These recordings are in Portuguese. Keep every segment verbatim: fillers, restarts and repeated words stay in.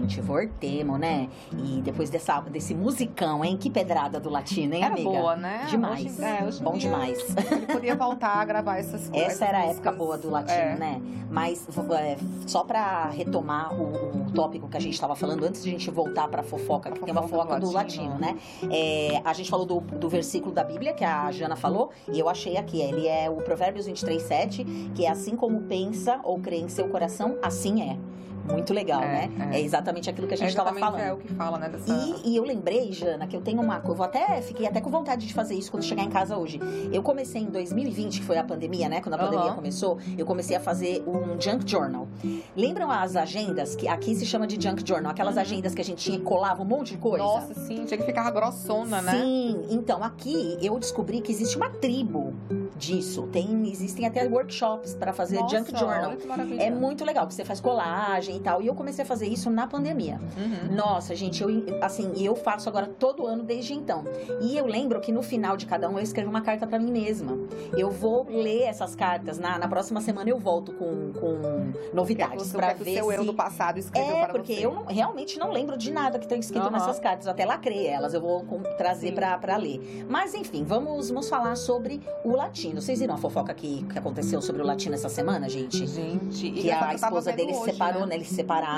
gente, voltemos, né? E depois dessa, desse musicão, hein? Que pedrada do Latino, hein, Era amiga? boa, né? Demais. Hoje, é, hoje Bom dia, demais. Ele podia voltar a gravar essas coisas. Essa era a época boa do Latino, é. né? Mas é, só pra retomar o, o tópico que a gente tava falando, antes de a gente voltar pra fofoca, que tem uma fofoca do latino, do latino né? É, a gente falou do, do versículo da Bíblia, que a Jana falou, e eu achei aqui, ele é o Provérbios vinte e três, sete, que é assim como pensa ou crê em seu coração, assim é. Muito legal, é, né? É. é exatamente aquilo que a gente estava é falando. É o que fala, né? Dessa... E, e eu lembrei, Jana, que eu tenho uma... Eu vou até, fiquei até com vontade de fazer isso quando chegar em casa hoje. Eu comecei em dois mil e vinte, que foi a pandemia, né? Quando a pandemia uhum. começou, eu comecei a fazer um junk journal. Lembram as agendas, que aqui se chama de junk journal? Aquelas uhum. agendas que a gente tinha que colava um monte de coisa? Nossa, sim. Tinha que ficar grossona, né? Sim. Então, aqui eu descobri que existe uma tribo disso. Tem, existem até workshops para fazer Nossa, junk journal. É muito legal, que você faz colagem e tal. E eu comecei a fazer isso na pandemia. Uhum. Nossa, gente, eu, assim, eu faço agora todo ano desde então. E eu lembro que no final de cada um eu escrevo uma carta pra mim mesma. Eu vou ler essas cartas. Na, na próxima semana eu volto com, com novidades para ver o seu se... eu do passado escreveu é, para porque você. eu não, realmente não lembro de nada que tem escrito uhum. nessas cartas. Eu até lacrei elas, eu vou com, trazer pra, pra ler. Mas enfim, vamos, vamos falar sobre o latino. Vocês viram a fofoca que, que aconteceu sobre o latino essa semana, gente? Gente, que a esposa dele se separou, né? Eles se separaram.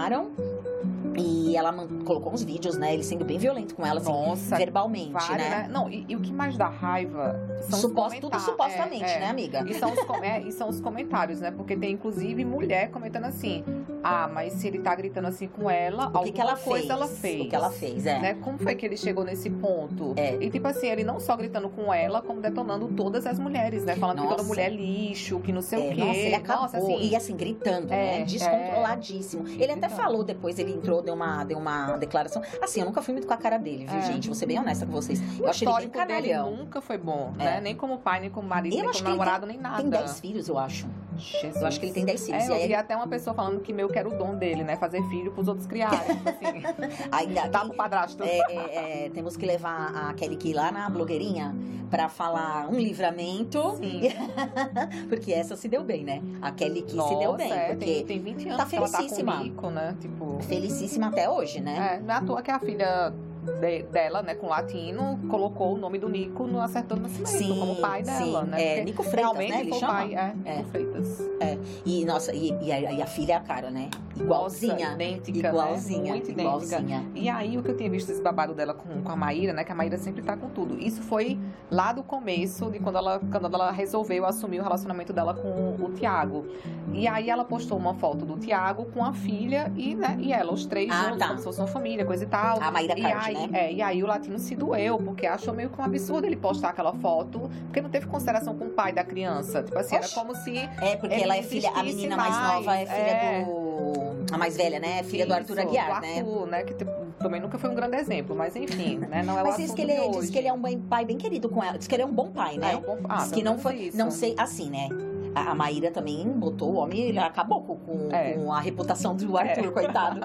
E ela colocou uns vídeos, né? Ele sendo bem violento com ela, assim, Nossa, verbalmente, vários, né? né? Não, e, e o que mais dá raiva são Suposto, os tudo supostamente, é, é. né, amiga? E são, os, é, e são os comentários, né? Porque tem, inclusive, mulher comentando assim, ah, mas se ele tá gritando assim com ela, o que que ela coisa fez? ela fez. O que ela fez, é. Né? Como foi que ele chegou nesse ponto? É. E, tipo assim, ele não só gritando com ela, como detonando todas as mulheres, né? Falando nossa. que toda mulher é lixo, que não sei é, o quê. Nossa, ele acabou. Nossa, assim, e assim, gritando, é, né? Descontroladíssimo. É. Ele até Então. falou depois, ele entrou, deu uma, deu uma declaração. Assim, eu nunca fui muito com a cara dele, viu, É. gente? Vou ser bem honesta com vocês. O eu achei ele bem histórico dele canalhão. nunca foi bom, É. né? Nem como pai, nem como marido, Eu nem acho como que ele namorado, tem, nem nada. Tem dez filhos, eu acho. Jesus. Eu acho que ele tem dez filhos. É, eu e aí vi até uma pessoa falando que meio que era o dom dele, né? Fazer filho pros outros criarem. Tipo assim, ainda dá pro padrasto. É, é, é, temos que levar a Kelly Key lá na blogueirinha pra falar um livramento. Sim. Porque essa se deu bem, né? A Kelly Key Nossa, se deu bem. é, porque tem, tem vinte anos tá que ela tá felicíssima. com o Nico, né? Tipo... Felicíssima até hoje, né? É, não é à toa que a filha de, dela, né, com o latino, colocou o nome do Nico no Acertando Nascimento, sim, como pai dela, sim. né? É, Porque Nico Freitas, realmente né? Ele foi chama? pai, é, É. Nico Freitas. É. E, nossa, e, e, a, e a filha é a cara, né? Igualzinha. Nossa, idêntica, igualzinha, né? Muito igualzinha. idêntica. E aí, o que eu tinha visto esse babado dela com, com a Maíra, né? Que a Maíra sempre tá com tudo. Isso foi lá do começo, de quando ela, quando ela resolveu assumir o relacionamento dela com o Thiago. E aí, ela postou uma foto do Thiago com a filha e, né, e ela, os três Ah, juntos, tá. como se fosse uma família, coisa e tal. A Maíra e Card, aí, né? É, e aí, o latino se doeu, porque achou meio que um absurdo ele postar aquela foto, porque não teve consideração com o pai da criança. Tipo assim, Oxe. era como se... É, porque ele ela é filha, a insistisse menina mais, mais, nova é filha é. do... A mais velha, né? É filha do Arthur Isso, Aguiar, do né? Arthur, né? Que tipo, também nunca foi um grande exemplo, mas enfim, né? Não é o Mas diz assunto que, ele, de é- diz hoje. que ele é um bem- pai bem querido com ela. Diz que ele é um bom pai, né? É, um bom- ah, diz que pelo não menos foi... isso. Não sei, assim, né? A a Maíra também botou o homem, ele acabou com, com, É. com a reputação do Arthur, É. coitado.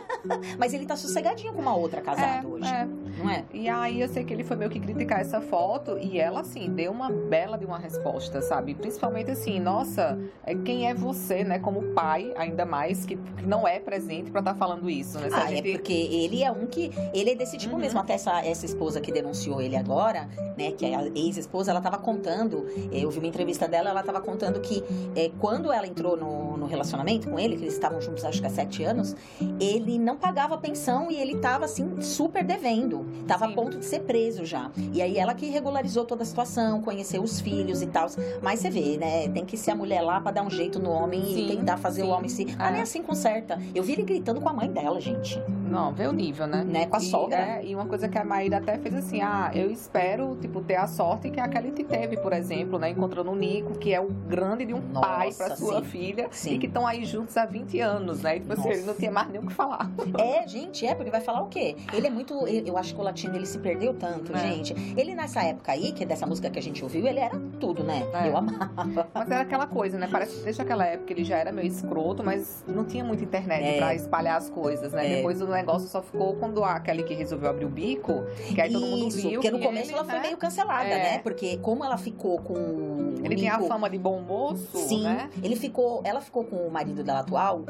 Mas ele tá sossegadinho com uma outra casada É, hoje, é. não é? E aí eu sei que ele foi meio que criticar essa foto e ela, assim, deu uma bela de uma resposta, sabe? Principalmente assim, nossa, é, quem é você, né? Como pai, ainda mais, que, que não é presente pra estar falando isso, né? Se a Ah, gente- é porque ele é um que... Ele é desse tipo Uhum. mesmo. Até essa, essa esposa que denunciou ele agora, né? Que é a ex-esposa, ela tava contando... Eu vi uma entrevista dela, ela tava contando que é, quando ela entrou no, no relacionamento com ele, que eles estavam juntos acho que há sete anos, ele não pagava pensão e ele tava, assim, super devendo. Tava Sim. a ponto de ser preso já. E aí ela que regularizou toda a situação, conheceu os filhos e tal. Mas você vê, né? Tem que ser a mulher lá pra dar um jeito no homem Sim, e tentar fazer sim. o homem se... Ah, É. nem assim conserta. Eu vi ele gritando com a mãe dela, gente. Não, vê o nível, né? Né, com a e, sogra. É, e uma coisa que a Maíra até fez assim, ah, eu espero, tipo, ter a sorte que a Kelly teve, por exemplo, né? Encontrando o Nico, que é o grande de um Nossa, pai pra sua sim. filha. Sim. E que estão aí juntos há vinte anos, né? E, tipo assim, Nossa. ele não tinha mais nem o que falar. É, gente, é, porque vai falar o quê? Ele é muito... Eu eu acho que o latino, ele se perdeu tanto, É. gente. Ele, nessa época aí, que é dessa música que a gente ouviu, ele era tudo, né? É. Eu amava. Mas era aquela coisa, né? Parece que desde aquela época ele já era meio escroto, mas não tinha muita internet É. pra espalhar as coisas, né? É. Depois o negócio só ficou quando a Kelly que resolveu abrir o bico, que aí todo mundo Isso, viu. porque no que começo ele, ela foi né? meio cancelada, É. né? Porque como ela ficou com o Ele tinha a Nico- fama de bom moço, Sim, né? ele ficou, ela ficou com o marido dela atual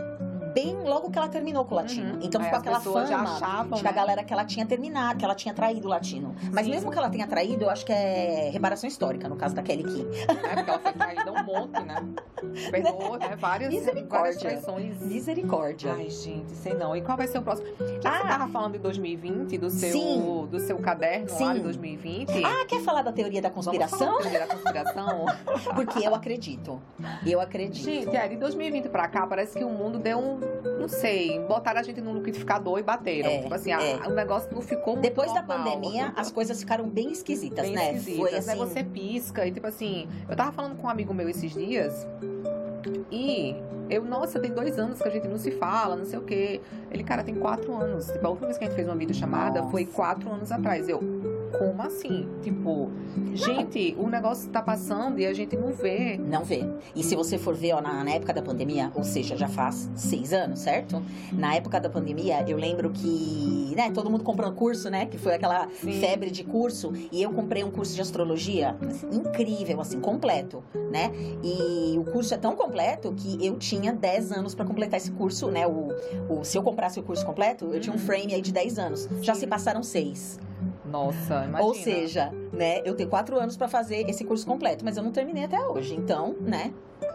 bem logo que ela terminou com o latino. Uhum. Então Aí ficou as aquela pessoas já fama achavam, de que a né? galera que ela tinha terminado, que ela tinha traído o latino. Mas Sim. mesmo que ela tenha traído, eu acho que é reparação histórica, no caso da Kelly Key. É, porque ela foi traída um monte, né? Perdoou, né? Várias, Misericórdia. várias traições. Misericórdia. Ai, gente, sei não. E qual vai ser o próximo? Já Ah. você tava falando de dois mil e vinte, do seu, Sim. do seu caderno Sim. lá de dois mil e vinte? Ah, quer falar da teoria da Vamos conspiração? falar da teoria da conspiração? Porque eu acredito. Eu acredito. Gente, é, de dois mil e vinte pra cá, parece que o mundo deu um, não sei, botaram a gente num liquidificador e bateram. É, tipo assim, é. a- o negócio não ficou muito Depois da normal. pandemia, as coisas ficaram bem esquisitas, Bem né? esquisitas, Foi né? assim. Você pisca e tipo assim, eu tava falando com um amigo meu esses dias e eu, nossa, tem dois anos que a gente não se fala, não sei o quê. Ele, cara, tem quatro anos. Tipo, a última vez que a gente fez uma videochamada Nossa. foi quatro anos atrás. Eu, como assim? Tipo, gente, o negócio tá passando e a gente não vê. Não vê. E se você for ver, ó, na, na época da pandemia, ou seja, já faz seis anos, certo? Na época da pandemia, eu lembro que, né, todo mundo comprando curso, né? Que foi aquela Sim. febre de curso. E eu comprei um curso de astrologia incrível, assim, completo, né? E o curso é tão completo que eu tinha dez anos pra completar esse curso, né? O, o, se eu comprasse o curso completo, eu tinha um Uhum. frame aí de dez anos. Já Sim. se passaram seis. Nossa, imagina. Ou seja, né, eu tenho quatro anos pra fazer esse curso completo, mas eu não terminei até hoje. Então, né?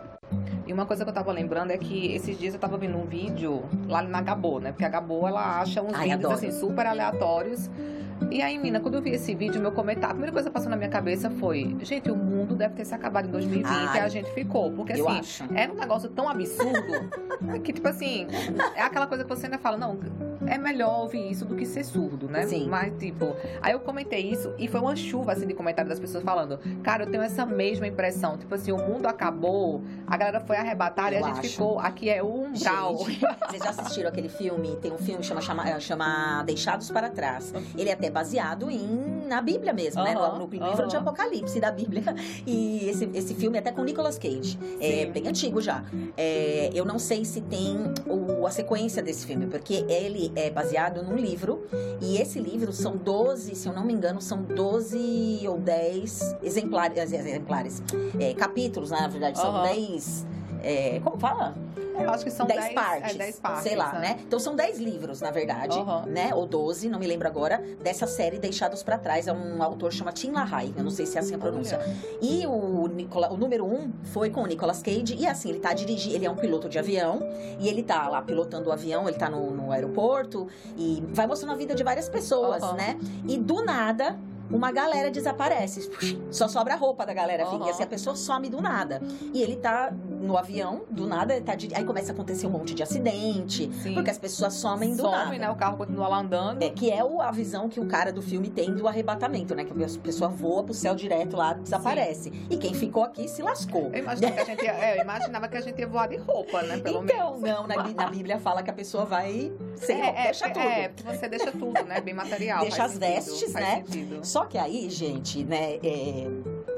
E uma coisa que eu tava lembrando é que esses dias eu tava vendo um vídeo lá na Gabo, né? Porque a Gabo, ela acha uns Ai, vídeos, adoro. assim, super aleatórios. E aí, menina, quando eu vi esse vídeo, meu comentário, a primeira coisa que passou na minha cabeça foi: gente, o mundo deve ter se acabado em dois mil e vinte Ai, e a gente ficou. Porque, eu assim, acho. era um negócio tão absurdo que, tipo assim, é aquela coisa que você ainda fala, não, é melhor ouvir isso do que ser surdo, né? Sim. Mas, tipo, aí eu comentei isso e foi uma chuva, assim, de comentários das pessoas falando: cara, eu tenho essa mesma impressão. Tipo assim, o mundo acabou, a galera foi arrebatada e Eu a gente acho. ficou, aqui é o umbral. Gente, vocês já assistiram aquele filme? Tem um filme que chama, chama, chama Deixados para Trás. Ele é até baseado em, na Bíblia mesmo, né? Aham, No, no livro aham. de Apocalipse da Bíblia. E esse, esse filme é até com Nicolas Cage. É Sim. bem antigo já. É, eu não sei se tem o, a sequência desse filme, porque ele é baseado num livro. E esse livro são doze, se eu não me engano, são doze ou dez exemplares, exemplares é, capítulos, né? Na verdade, são Aham. dez. É, como fala? Eu acho que são dez dez partes, É, dez partes. sei lá, né? Então são dez livros, na verdade, Aham. né? Ou doze, não me lembro agora, dessa série Deixados pra Trás. É um autor que chama Tim LaHaye, eu não sei se é assim a pronúncia. Olha. E o, Nicola, o número um foi com o Nicolas Cage, e assim, ele tá dirigindo, ele é um piloto de avião, e ele tá lá pilotando o avião, ele tá no, no aeroporto, e vai mostrando a vida de várias pessoas, Aham. né? E do nada, uma galera desaparece. Só sobra a roupa da galera, fica. Uhum. E assim, a pessoa some do nada. E ele tá no avião, do nada, ele tá de... aí começa a acontecer um monte de acidente, Sim. porque as pessoas somem do Some, nada. né? O carro continua lá andando. É, que é o, a visão que o cara do filme tem do arrebatamento, né? Que a pessoa voa pro céu direto lá, desaparece. E quem ficou aqui se lascou. Eu imaginava, que a gente ia, é, eu imaginava que a gente ia voar de roupa, né? Pelo menos. Então, não, na, Bí- na Bíblia fala que a pessoa vai sem roupa, deixa tudo. É, você deixa tudo, né? Bem material. Deixa faz as sentido, vestes, faz né? sentido. Só que aí, gente, né, é,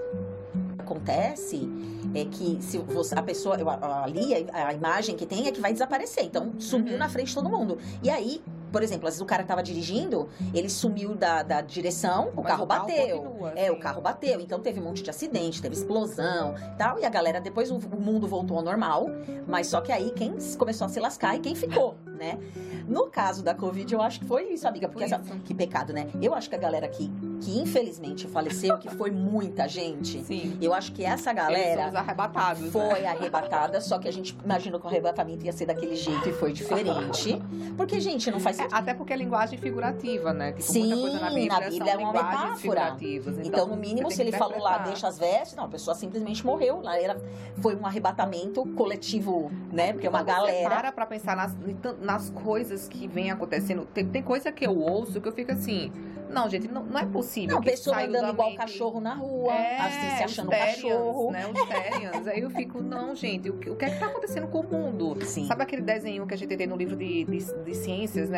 acontece é que se você, a pessoa, eu- a- ali, a, a imagem que tem é que vai desaparecer. Então, sumiu Uhum. na frente de todo mundo. E aí, por exemplo, às vezes o cara tava dirigindo, ele sumiu da, da direção, o Mas carro o carro bateu. continua, é, assim. o carro bateu. Então, teve um monte de acidente, teve explosão e tal. E a galera, depois o, o mundo voltou ao normal. Mas só que aí, quem começou a se lascar e quem ficou, né? No caso da Covid, eu acho que foi isso, amiga. Porque Foi essa, isso. que pecado, né? Eu acho que a galera que, que infelizmente faleceu, que foi muita gente, Sim. eu acho que essa Eles são galera os arrebatados, né? foi arrebatada, só que a gente imaginou que o arrebatamento ia ser daquele jeito e foi diferente. Porque, gente, não faz É, sentido. até porque é linguagem figurativa, né? Tipo, Sim, muita coisa na Bíblia, na Bíblia é são uma linguagens metáfora. figurativas. Então, no mínimo, você se tem ele que falou lá, interpretar. deixa as vestes, não, a pessoa simplesmente morreu. Lá era, foi um arrebatamento coletivo, né? Porque uma Quando você galera. para pra pensar nas, nas coisas que vem acontecendo. Tem, tem coisa que eu ouço que eu fico assim... Não, gente, não, não é possível. Não, que pessoa saiu andando da igual mente- cachorro na rua, É, assim, se achando um os Therians, cachorro. né? Os Therians. Aí eu fico, não, gente, o que, o que é que tá acontecendo com o mundo? Sim. Sabe aquele desenho que a gente tem no livro de, de, de ciências, né?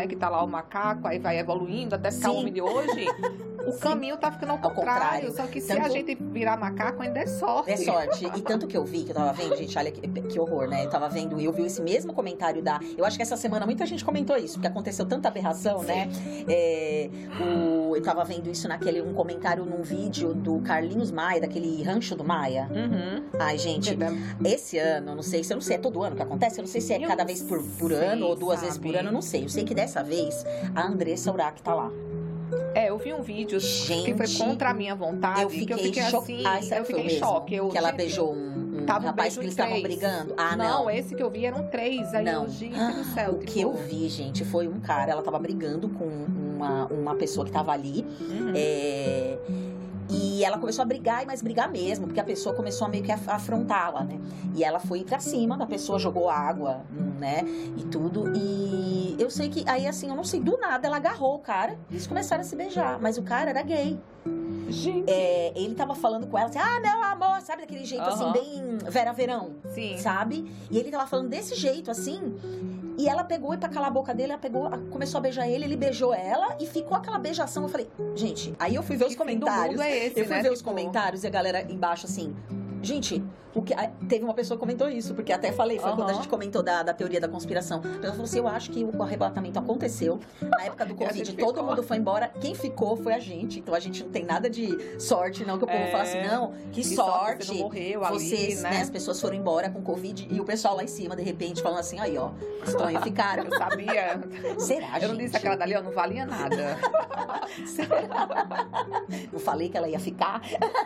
que tá lá o macaco, aí vai evoluindo até ficar o homem de hoje. O Sim. caminho tá ficando ao contrário, contrário. só que se Tanto- a gente virar macaco, ainda é sorte. É sorte. E tanto que eu vi, que eu tava vendo, gente, olha que, que horror, né? Eu tava vendo e eu vi esse mesmo comentário da... Eu acho que essa semana muita gente comentou isso, porque aconteceu tanta aberração, Sim. né? É, o, eu tava vendo isso naquele, um comentário num vídeo do Carlinhos Maia, daquele Rancho do Maia. Uhum. Ai, gente, esse ano, não sei se eu não sei, é todo ano que acontece, eu não sei se é Eu cada não vez por, por sei, ano ou duas vezes sabe? por ano, eu não sei. Eu sei que dessa vez a Andressa Urach tá lá. É, eu vi um vídeo que foi Gente, contra a minha vontade, Eu que fiquei, eu fiquei cho- assim, Ai, será eu que foi fiquei o em mesmo? choque. Eu, que ela gente, beijou um, um tava um rapaz beijo que em eles estavam três. brigando. Ah, não. Não, esse que eu vi eram três. Aí Não. eu, gente do céu. O tipo, que eu vi, gente, foi um cara, ela tava brigando com uma, uma pessoa que tava ali. Uhum. É, e ela começou a brigar, mas brigar mesmo, porque a pessoa começou a meio que af- afrontá-la, né? E ela foi pra cima da pessoa, jogou água, né? E tudo. E eu sei que, aí assim, eu não sei, do nada ela agarrou o cara e eles começaram a se beijar. Mas o cara era gay. Gente, É, ele tava falando com ela assim, ah, meu amor, sabe daquele jeito assim, Aham. bem Vera Verão, sim. sabe? E ele tava falando desse jeito assim. E ela pegou, e pra calar a boca dele, ela pegou, a- começou a beijar ele, ele beijou ela e ficou aquela beijação. Eu falei, gente, aí eu fui ver os Que fim do comentários. mundo é esse, eu fui né? ver os Tipo, comentários e a galera embaixo assim, gente, o que, a- teve uma pessoa que comentou isso, porque até falei, foi quando a Aham. gente comentou da, da teoria da conspiração. Ela falou assim, eu acho que o arrebatamento aconteceu na época do E a Covid, gente todo ficou. mundo foi embora, quem ficou foi a gente, então a gente não tem nada de sorte, não, que o povo É. fala assim, não, que, que sorte, você não morreu vocês, ali, né, né? as pessoas foram embora com Covid e o pessoal lá em cima, de repente, falando assim, aí ó, estranho, ficaram. Eu sabia. Será, Eu não gente? disse aquela dali, ó, não valia nada. Não falei que ela ia ficar?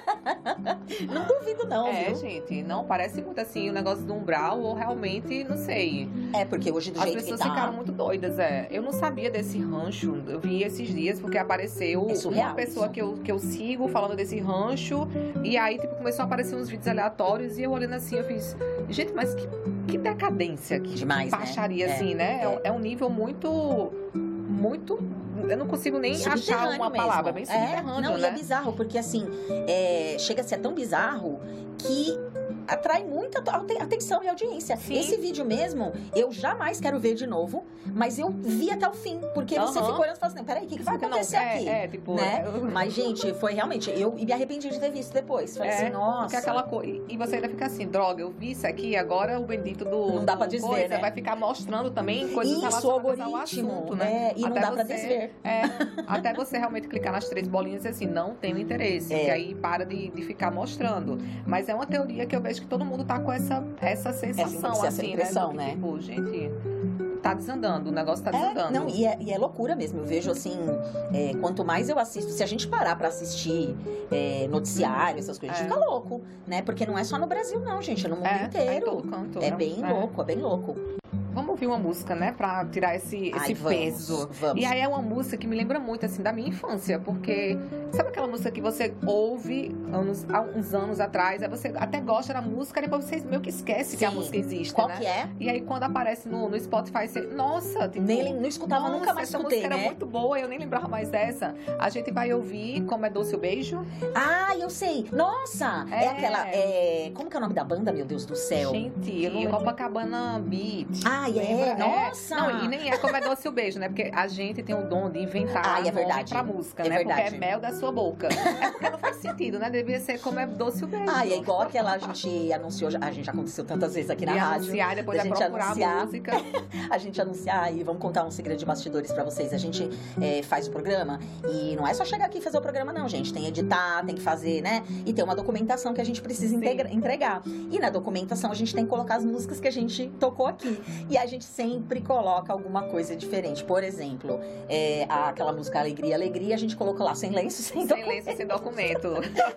Não duvido não, É, viu? gente, não parece muito assim o negócio do umbral, ou realmente, não sei. É, porque hoje do As jeito pessoas que tá... ficaram muito doidas, é. Eu não sabia desse rancho. Eu vi esses dias porque apareceu É surreal uma pessoa isso. que eu, que eu sigo falando desse rancho. E aí, tipo, começou a aparecer uns vídeos aleatórios. E eu olhando assim, eu fiz, gente, mas que, que decadência, que Demais, né? baixaria, É, assim, né? É, é. um- é um nível muito. Muito. Eu não consigo nem achar Subterrâneo uma mesmo. palavra, bem É, subterrâneo, não, né? e é bizarro, porque assim, é, chega a ser tão bizarro que atrai muita ate- atenção e audiência. Sim. Esse vídeo mesmo, eu jamais quero ver de novo, mas eu vi até o fim, porque você Aham. fica olhando e fala assim, peraí, o que, que vai Não, acontecer é, aqui? É, tipo, Né? eu- Mas, gente, foi realmente, eu e me arrependi de ter visto depois. Falei É, assim, nossa. Porque aquela coisa. E você ainda fica assim, droga, eu vi isso aqui, agora o bendito do. Não dá do pra desver, coisa né? vai ficar mostrando também coisas Isso, o relacionadas ao algoritmo, assunto, né? né? E não Até dá pra você- desver. É, até você realmente clicar nas três bolinhas e assim, não tenho interesse. É. Porque aí para de, de ficar mostrando. Mas é uma teoria que eu vejo que todo mundo tá com essa, essa sensação, Essa assim, impressão, né? né? Do que, tipo, gente, tá desandando, o negócio tá É, desandando. não, e é, e é loucura mesmo. Eu vejo assim, é, quanto mais eu assisto, se a gente parar pra assistir é, noticiário, essas coisas, a gente É. fica louco, né? Porque não é só no Brasil, não, gente, é no mundo É, inteiro. é em todo canto. É né? bem louco, é bem louco. Vamos ouvir uma música, né? Pra tirar esse, Ai, esse vamos, peso. vamos. E aí é uma música que me lembra muito, assim, da minha infância. Porque, sabe aquela música que você ouve anos, há uns anos atrás, aí você até gosta da música, depois você meio que esquece que a Sim. música existe, Qual né? que é? E aí quando aparece no, no Spotify, você... Nossa, tipo... Nem, não escutava, nossa, nunca mais essa escutei, música né? era muito boa, eu nem lembrava mais dessa. A gente vai ouvir Como é Doce o Beijo. Ah, eu sei. Nossa! É, É. aquela. É... Como que é o nome da banda, meu Deus do céu? Gente, eu não lembro. Copacabana Beat. Ah, é? Lembra? Nossa! Não, e nem é Como é Doce o Beijo, né? Porque a gente tem o dom de inventar Ah, é nome verdade. pra música, É né? verdade. Porque é mel da sua boca. É porque não faz sentido, né? Devia ser Como é Doce o Beijo. Ah, e é igual aquela a gente anunciou, a gente já aconteceu tantas vezes aqui na E rádio. anunciar, e depois da é gente procurar anunciar. a música. A gente anunciar e vamos contar um segredo de bastidores pra vocês. A gente é, faz o programa e não é só chegar aqui e fazer o programa, não, gente. Tem editar, tem que fazer, né? E tem uma documentação que a gente precisa Sim. integra- entregar. E na documentação a gente tem que colocar as músicas que a gente tocou aqui. E a gente sempre coloca alguma coisa diferente. Por exemplo, é, a- aquela música Alegria, Alegria, a gente colocou lá sem lenço, sem, Sem documento. lenço e sem documento.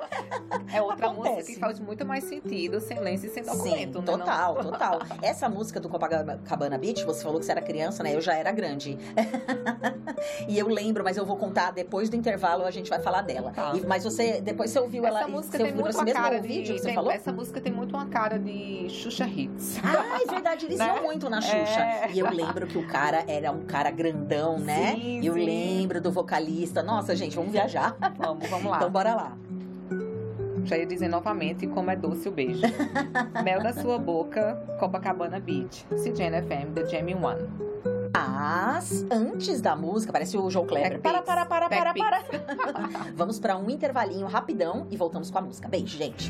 É outra Acontece. música que faz muito mais sentido sem lenço e sem Sim, documento, né? total, total. Essa música do Copacabana Beach, você falou que você era criança, né? Eu já era grande. E eu lembro, mas eu vou contar depois do intervalo, a gente vai falar dela. Tá. E- mas você, depois você ouviu Essa ela... música você tem ouviu muito nesse uma mesmo cara vídeo de... que você tem- falou? Essa música tem muito uma cara de Xuxa Hits. Ah, é verdade, eles Né? iam muito na Xuxa. É. E eu lembro que o cara era um cara grandão, né? Sim, e eu sim. lembro do vocalista. Nossa, gente, vamos viajar. Vamos, vamos lá. Então bora lá. Já ia dizer novamente como é doce o beijo. Mel da sua boca, Copacabana Beach. C J N F M, The Jamie One. Ah, Mas, antes da música, parece o João Kleber. Para, para, para, para, para. Vamos para um intervalinho rapidão e voltamos com a música. Beijo, gente.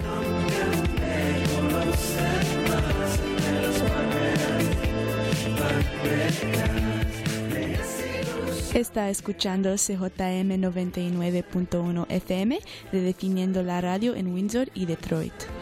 Está escuchando C J M noventa y nueve punto uno F M, redefiniendo la radio en Windsor y Detroit.